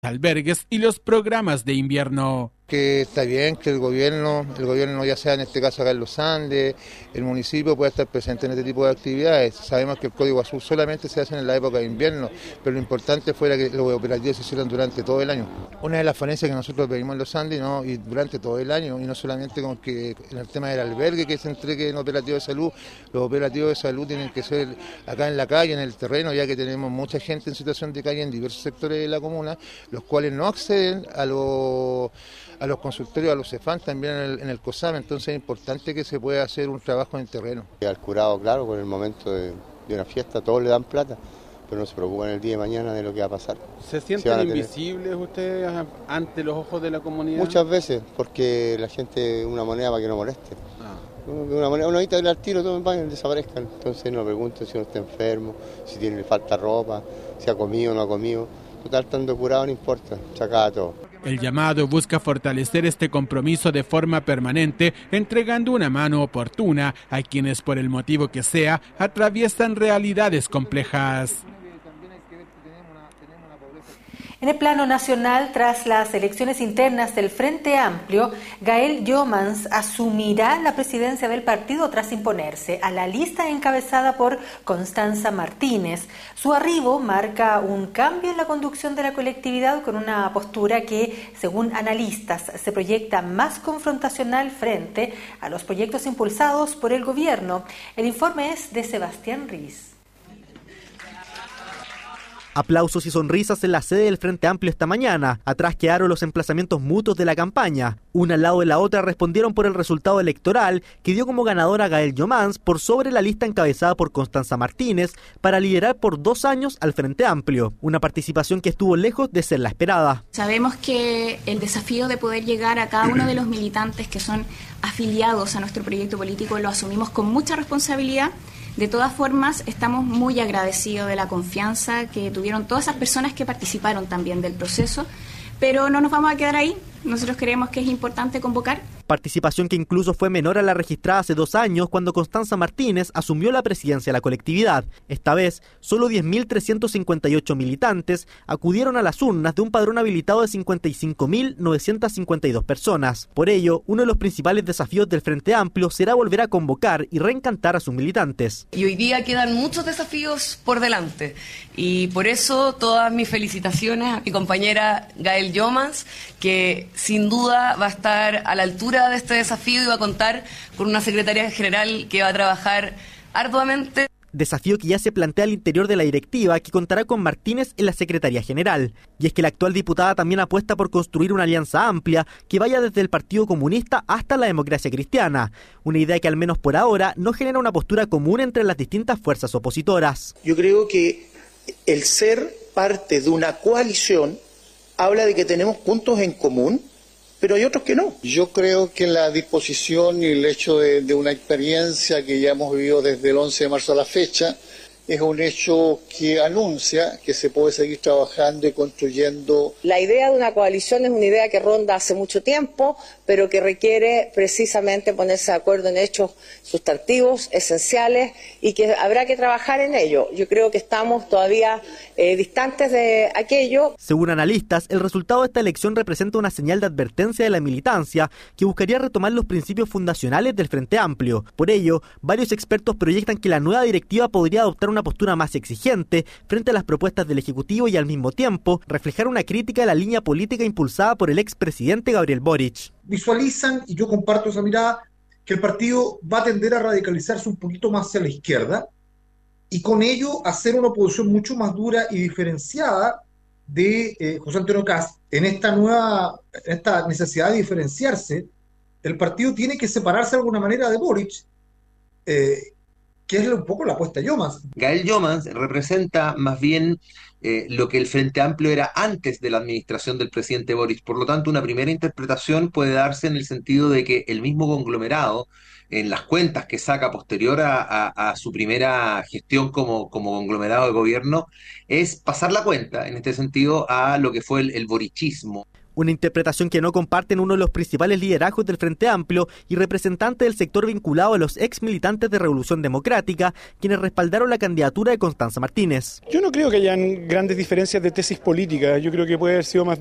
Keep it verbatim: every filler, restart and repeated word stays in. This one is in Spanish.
albergues y los programas de invierno. Que está bien que el gobierno, el gobierno ya sea en este caso acá en los Andes, el municipio pueda estar presente en este tipo de actividades. Sabemos que el Código Azul solamente se hace en la época de invierno, pero lo importante fuera que los operativos se hicieran durante todo el año. Una de las falencias que nosotros pedimos en los Andes, ¿no? Y durante todo el año, y no solamente con que en el tema del albergue que se entregue en operativos de salud, los operativos de salud tienen que ser acá en la calle, en el terreno, ya que tenemos mucha gente en situación de calle en diversos sectores de la comuna, los cuales no acceden a los a los consultorios, a los CEFAM, también en el, en el COSAM, entonces es importante que se pueda hacer un trabajo en el terreno. Al curado, claro, con el momento de, de una fiesta, todos le dan plata, pero no se preocupan el día de mañana de lo que va a pasar. ¿Se sienten si invisibles ustedes ante los ojos de la comunidad? Muchas veces, porque la gente una moneda para que no moleste. Ah. Una moneda, una horita al tiro, todo en baño, desaparezcan. Entonces no preguntan si uno está enfermo, si tiene falta ropa, si ha comido o no ha comido. Total, estando curado no importa, se acaba todo. El llamado busca fortalecer este compromiso de forma permanente, entregando una mano oportuna a quienes, por el motivo que sea, atraviesan realidades complejas. En el plano nacional, tras las elecciones internas del Frente Amplio, Gael Jomans asumirá la presidencia del partido tras imponerse a la lista encabezada por Constanza Martínez. Su arribo marca un cambio en la conducción de la colectividad con una postura que, según analistas, se proyecta más confrontacional frente a los proyectos impulsados por el gobierno. El informe es de Sebastián Riz. Aplausos y sonrisas en la sede del Frente Amplio esta mañana. Atrás quedaron los emplazamientos mutuos de la campaña. Una al lado de la otra respondieron por el resultado electoral que dio como ganadora a Gael Jomans por sobre la lista encabezada por Constanza Martínez para liderar por dos años al Frente Amplio. Una participación que estuvo lejos de ser la esperada. Sabemos que el desafío de poder llegar a cada uno de los militantes que son afiliados a nuestro proyecto político lo asumimos con mucha responsabilidad. De todas formas, estamos muy agradecidos de la confianza que tuvieron todas esas personas que participaron también del proceso, pero no nos vamos a quedar ahí. Nosotros creemos que es importante convocar. Participación que incluso fue menor a la registrada hace dos años cuando Constanza Martínez asumió la presidencia de la colectividad. Esta vez, solo diez mil trescientos cincuenta y ocho militantes acudieron a las urnas de un padrón habilitado de cincuenta y cinco mil novecientas cincuenta y dos personas. Por ello, uno de los principales desafíos del Frente Amplio será volver a convocar y reencantar a sus militantes. Y hoy día quedan muchos desafíos por delante. Y por eso todas mis felicitaciones a mi compañera Gael Jomans, que sin duda va a estar a la altura de este desafío y va a contar con una secretaria general que va a trabajar arduamente. Desafío que ya se plantea al interior de la directiva, que contará con Martínez en la Secretaría General. Y es que la actual diputada también apuesta por construir una alianza amplia que vaya desde el Partido Comunista hasta la Democracia Cristiana. Una idea que al menos por ahora no genera una postura común entre las distintas fuerzas opositoras. Yo creo que el ser parte de una coalición habla de que tenemos puntos en común, pero hay otros que no. Yo creo que la disposición y el hecho de, de una experiencia que ya hemos vivido desde el once de marzo a la fecha es un hecho que anuncia que se puede seguir trabajando y construyendo. La idea de una coalición es una idea que ronda hace mucho tiempo, pero que requiere precisamente ponerse de acuerdo en hechos sustantivos, esenciales, y que habrá que trabajar en ello. Yo creo que estamos todavía eh, distantes de aquello. Según analistas, el resultado de esta elección representa una señal de advertencia de la militancia que buscaría retomar los principios fundacionales del Frente Amplio. Por ello, varios expertos proyectan que la nueva directiva podría adoptar una postura más exigente frente a las propuestas del Ejecutivo y al mismo tiempo reflejar una crítica a la línea política impulsada por el expresidente Gabriel Boric. Visualizan, y yo comparto esa mirada, que el partido va a tender a radicalizarse un poquito más hacia la izquierda y con ello hacer una oposición mucho más dura y diferenciada de eh, José Antonio Kast. En esta nueva, esta necesidad de diferenciarse, el partido tiene que separarse de alguna manera de Boric, eh, que es un poco la apuesta de Jomans. Gael Jomans representa más bien eh, lo que el Frente Amplio era antes de la administración del presidente Boric. Por lo tanto, una primera interpretación puede darse en el sentido de que el mismo conglomerado, en las cuentas que saca posterior a, a, a su primera gestión como, como conglomerado de gobierno, es pasar la cuenta, en este sentido, a lo que fue el, el borichismo. Una interpretación que no comparten uno de los principales liderazgos del Frente Amplio y representantes del sector vinculado a los ex militantes de Revolución Democrática, quienes respaldaron la candidatura de Constanza Martínez. Yo no creo que hayan grandes diferencias de tesis políticas, yo creo que puede haber sido más